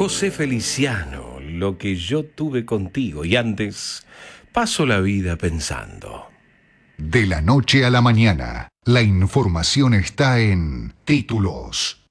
José Feliciano, lo que yo tuve contigo, y antes paso la vida pensando. De la noche a la mañana, la información está en Títulos.